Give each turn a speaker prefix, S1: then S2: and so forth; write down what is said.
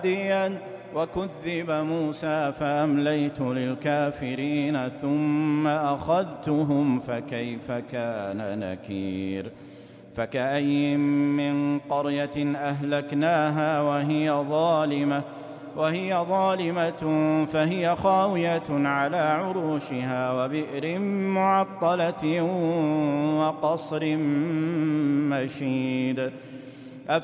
S1: هاديا وكذب موسى فأمليت للكافرين ثم أخذتهم فكيف كان نكير. فكأي من قرية أهلكناها وهي ظالمة فهي خاوية على عروشها وبئر معطلة وقصر مشيد